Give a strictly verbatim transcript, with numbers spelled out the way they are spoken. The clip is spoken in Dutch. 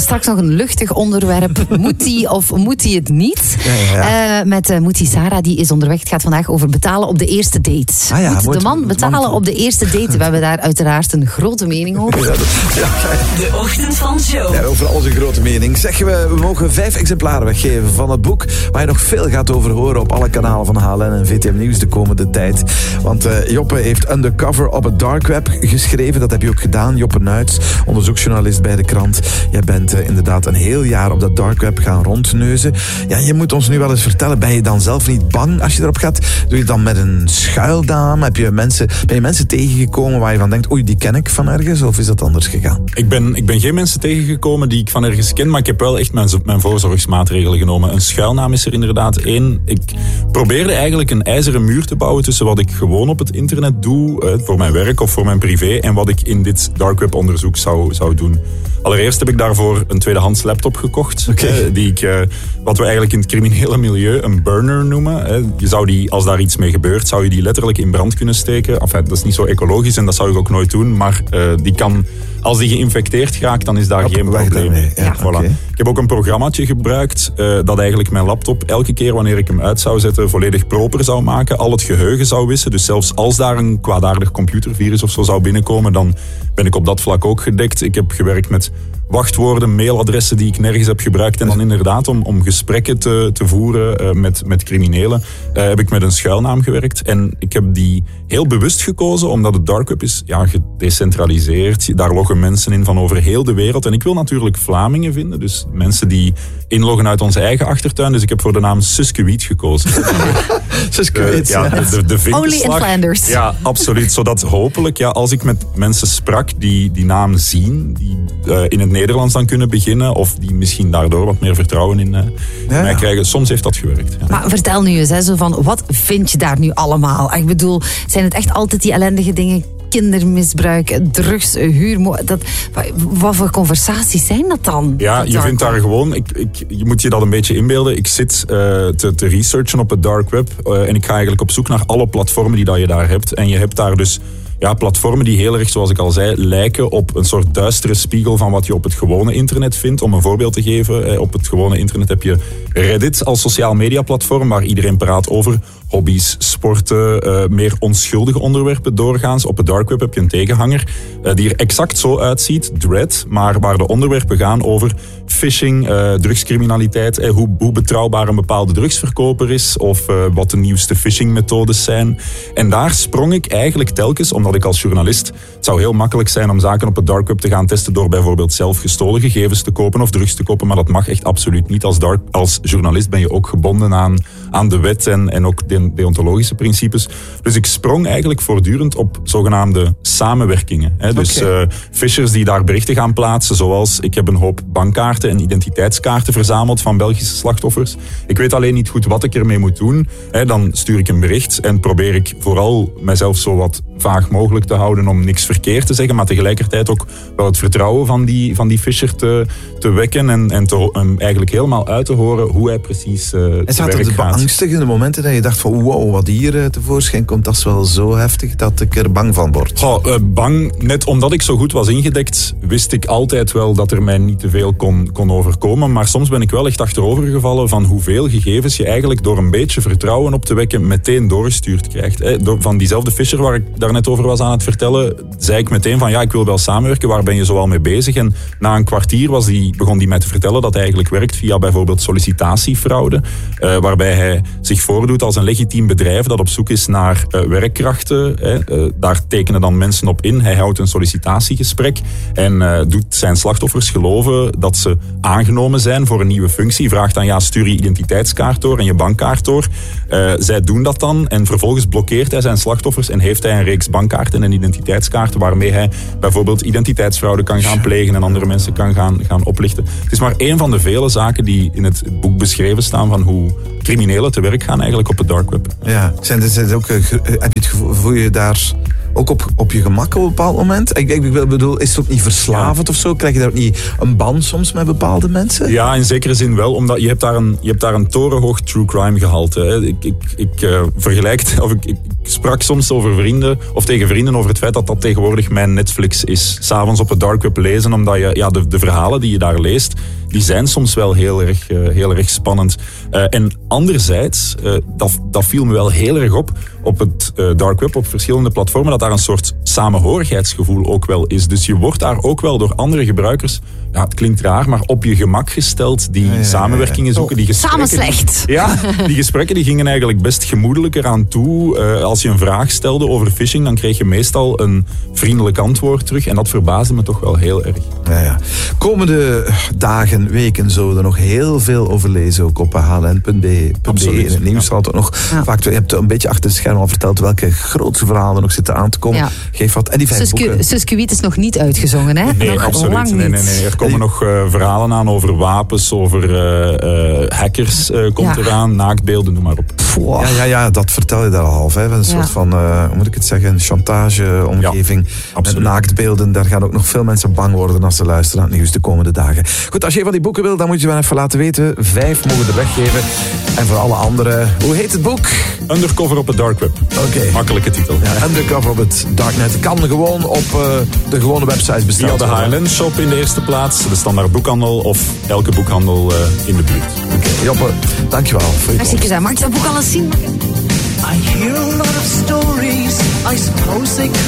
straks nog een luchtig onderwerp. Moet die of moet die het niet? Ja, ja, ja. Uh, met uh, Moetie Sarah, die is onderweg. Het gaat vandaag over betalen op de eerste date. Ah, ja, moet moet de man betalen man... op de eerste date? We hebben daar uiteraard een grote mening over. Ja, dat, ja. De Ochtend van Show. Ja, over alles een grote mening. Zeggen we, we mogen vijf exemplaren weggeven van het boek waar je nog veel gaat over horen op alle kanalen van H L N en V T M Nieuws de komende tijd. Want uh, Joppe heeft Undercover op het dark web geschreven. Dat heb je ook gedaan, Joppe Nuits, onderzoeksjournalist bij de krant. Jij bent uh, inderdaad een heel jaar op dat dark web gaan rondneuzen. Ja, je moet ons nu wel eens vertellen, ben je dan zelf niet bang als je erop gaat? Doe je dan met een schuilnaam? Heb je mensen, ben je mensen tegengekomen waar je van denkt, oei, die ken ik van ergens? Of is dat anders gegaan? Ik ben, ik ben geen mensen tegengekomen die ik van ergens ken, maar ik heb wel echt mijn, mijn voorzorgsmaatregelen genomen. Een schuilnaam is er inderdaad één. Ik probeerde eigenlijk een ijzeren muur te bouwen tussen wat ik gewoon op het internet doe, eh, voor mijn werk of voor mijn privé, en wat ik in dit dark web onderzoek zou, zou doen. Allereerst heb ik daarvoor een tweedehands laptop gekocht. Okay. Eh, die ik, eh, wat we eigenlijk in het criminele milieu een burner noemen. Eh. Je zou die, als daar iets mee gebeurt, zou je die letterlijk in brand kunnen steken. Enfin, dat is niet zo ecologisch en dat zou ik ook nooit doen. Maar uh, die kan, als die geïnfecteerd raakt, dan is daar Op, geen probleem mee. Ja, ja, voilà. Okay. Ik heb ook een programmaatje gebruikt uh, dat eigenlijk mijn laptop elke keer wanneer ik hem uit zou zetten volledig proper zou maken. Al het geheugen zou wissen. Dus zelfs als daar een kwaadaardig computervirus of zo zou binnenkomen, dan ben ik op dat vlak ook gedekt. Ik heb gewerkt met wachtwoorden, mailadressen die ik nergens heb gebruikt. En dan inderdaad om, om gesprekken te, te voeren uh, met, met criminelen uh, heb ik met een schuilnaam gewerkt. En ik heb die heel bewust gekozen omdat het dark web is ja, gedecentraliseerd. Daar loggen mensen in van over heel de wereld. En ik wil natuurlijk Vlamingen vinden. Dus mensen die inloggen uit onze eigen achtertuin. Dus ik heb voor de naam Suske Wiet gekozen. Suske Wiet, ja. De, de, de Only in Flanders. Ja, absoluut. Zodat hopelijk, ja, als ik met mensen sprak die die naam zien, die uh, in het Nederlands dan kunnen beginnen, of die misschien daardoor wat meer vertrouwen in, uh, in ja, mij krijgen. Soms heeft dat gewerkt. Ja. Maar vertel nu eens, hè, zo van, wat vind je daar nu allemaal? Ik bedoel, zijn het echt altijd die ellendige dingen? Kindermisbruik, drugs, huur. Dat, wat voor conversaties zijn dat dan? Ja, je vindt daar gewoon... Ik, ik, je moet je dat een beetje inbeelden. Ik zit uh, te, te researchen op het dark web uh, en ik ga eigenlijk op zoek naar alle platformen die dat je daar hebt. En je hebt daar dus ja, platformen die heel erg, zoals ik al zei, lijken op een soort duistere spiegel van wat je op het gewone internet vindt. Om een voorbeeld te geven, op het gewone internet heb je Reddit als sociaal media platform waar iedereen praat over hobby's, sporten, uh, meer onschuldige onderwerpen doorgaans. Op het dark web heb je een tegenhanger uh, die er exact zo uitziet, Dread, maar waar de onderwerpen gaan over phishing, uh, drugscriminaliteit, eh, hoe, hoe betrouwbaar een bepaalde drugsverkoper is of uh, wat de nieuwste phishingmethodes zijn. En daar sprong ik eigenlijk telkens, omdat ik als journalist, het zou heel makkelijk zijn om zaken op het dark web te gaan testen door bijvoorbeeld zelf gestolen gegevens te kopen of drugs te kopen, maar dat mag echt absoluut niet. Als, dark, als journalist ben je ook gebonden aan, aan de wet en, en ook de deontologische principes. Dus ik sprong eigenlijk voortdurend op zogenaamde samenwerkingen. Hè. Dus okay. uh, phishers die daar berichten gaan plaatsen, zoals ik heb een hoop bankkaarten en identiteitskaarten verzameld van Belgische slachtoffers. Ik weet alleen niet goed wat ik ermee moet doen. Hè. Dan stuur ik een bericht en probeer ik vooral mijzelf zo wat vaag mogelijk te houden om niks verkeerd te zeggen, maar tegelijkertijd ook wel het vertrouwen van die, van die fisher te, te wekken en, en te, um, eigenlijk helemaal uit te horen hoe hij precies uh, te werk gaat. En zat er de beangstigende momenten dat je dacht van wow, wat hier uh, tevoorschijn komt, dat is wel zo heftig dat ik er bang van word? Goh, uh, bang, net omdat ik zo goed was ingedekt, wist ik altijd wel dat er mij niet te veel kon, kon overkomen, maar soms ben ik wel echt achterover gevallen van hoeveel gegevens je eigenlijk door een beetje vertrouwen op te wekken meteen doorgestuurd krijgt. Eh, door, van diezelfde fisher waar ik daar net over was aan het vertellen, zei ik meteen van ja, ik wil wel samenwerken, waar ben je zoal mee bezig? En na een kwartier was die, begon hij mij te vertellen dat hij eigenlijk werkt via bijvoorbeeld sollicitatiefraude, uh, waarbij hij zich voordoet als een legitiem bedrijf dat op zoek is naar uh, werkkrachten. Hè. Uh, daar tekenen dan mensen op in. Hij houdt een sollicitatiegesprek en uh, doet zijn slachtoffers geloven dat ze aangenomen zijn voor een nieuwe functie. Vraagt dan ja, stuur je identiteitskaart door en je bankkaart door. Uh, zij doen dat dan en vervolgens blokkeert hij zijn slachtoffers en heeft hij een reeks bankkaarten en identiteitskaarten waarmee hij bijvoorbeeld identiteitsfraude kan gaan plegen en andere mensen kan gaan, gaan oplichten. Het is maar één van de vele zaken die in het boek beschreven staan van hoe criminelen te werk gaan eigenlijk op het dark web. Ja, zijn er ook, heb je het gevoel, voel je daar ook op, op je gemak op een bepaald moment? Ik, ik bedoel, is het ook niet verslavend ja. of zo? Krijg je daar ook niet een band soms met bepaalde mensen? Ja, in zekere zin wel, omdat je hebt daar een, je hebt daar een torenhoog true crime gehalte. Hè. Ik, ik, ik uh, vergelijk, of ik, ik sprak soms over vrienden, of tegen vrienden over het feit dat dat tegenwoordig mijn Netflix is. 's Avonds op het dark web lezen, omdat je, ja, de, de verhalen die je daar leest, die zijn soms wel heel erg, uh, heel erg spannend. Uh, en anderzijds, uh, dat, dat viel me wel heel erg op, op het uh, dark web, op verschillende platformen, dat daar een soort samenhorigheidsgevoel ook wel is. Dus je wordt daar ook wel door andere gebruikers, ja, het klinkt raar, maar op je gemak gesteld, die ja, ja, ja, samenwerkingen ja. zoeken. Die Samen slecht. Ja, die gesprekken die gingen eigenlijk best gemoedelijker aan toe. Uh, als je een vraag stelde over phishing, dan kreeg je meestal een vriendelijk antwoord terug. En dat verbaasde me toch wel heel erg. Ja, ja. Komende dagen, weken, zullen we er nog heel veel over lezen. Ook op h l n punt b e. In het nieuws zal het ook nog. Ja. Vaak, je hebt een beetje achter het scherm al verteld welke grote verhalen er nog zitten aan te komen. Ja. Geef wat. En die vijf Suske, boeken. Suske Wiet is nog niet uitgezongen, hè? Nee, nog absoluut. lang Nee, niet. nee, nee. Er komen nog uh, verhalen aan over wapens, over uh, uh, hackers uh, komt Ja. eraan, naaktbeelden, noem maar op. Ja, ja, ja, dat vertel je daar al half. Hè. Een Ja. soort van, uh, hoe moet ik het zeggen, een chantage-omgeving. Ja, met naaktbeelden. Daar gaan ook nog veel mensen bang worden als ze luisteren naar het nieuws de komende dagen. Goed, als je van die boeken wil, dan moet je wel even laten weten. Vijf mogen er weggeven. En voor alle anderen, hoe heet het boek? Undercover op het dark web. Oké. Okay. Makkelijke titel. Ja, Undercover op het darknet. Het kan gewoon op uh, de gewone websites besteld Via de worden. H L N-shop in de eerste plaats, de standaard boekhandel of elke boekhandel uh, in de buurt. Oké, okay. Joppe, dankjewel voor je komst. Hartstikke. Mag ik dat boek al eens zien? I hear a lot of stories, I suppose they